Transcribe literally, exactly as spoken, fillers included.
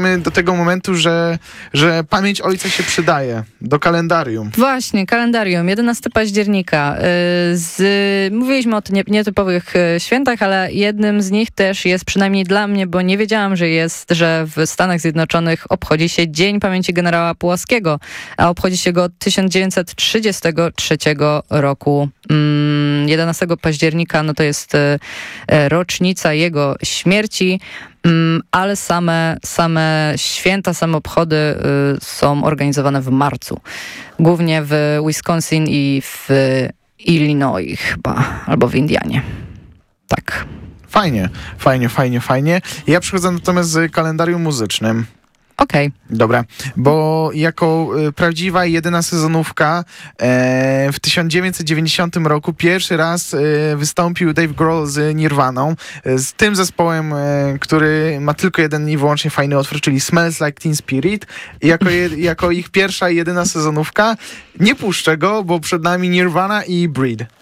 do tego momentu, że, że pamięć ojca się przydaje do kalendarium. Właśnie, kalendarium, jedenastego października. Z, mówiliśmy o nie, nietypowych świętach, ale jednym z nich też jest, przynajmniej dla mnie, bo nie wiedziałam, że jest, że w Stanach Zjednoczonych obchodzi się Dzień Pamięci Generała Pulaskiego, a obchodzi się go od tysiąc dziewięćset trzydziestego trzeciego roku. jedenastego października, no to jest rocznica jego śmierci. Ale same, same święta, same obchody y, są organizowane w marcu. Głównie w Wisconsin i w Illinois chyba, albo w Indianie. Tak. Fajnie, fajnie, fajnie, fajnie. Ja przychodzę natomiast z kalendarium muzycznym. Okej. Okay. Dobra, bo jako y, prawdziwa jedyna sezonówka e, w tysiąc dziewięćset dziewięćdziesiątym roku pierwszy raz y, wystąpił Dave Grohl z Nirvaną, y, z tym zespołem, y, który ma tylko jeden i wyłącznie fajny utwór, czyli Smells Like Teen Spirit. I jako, je, jako ich pierwsza i jedyna sezonówka nie puszczę go, bo przed nami Nirvana i Breed.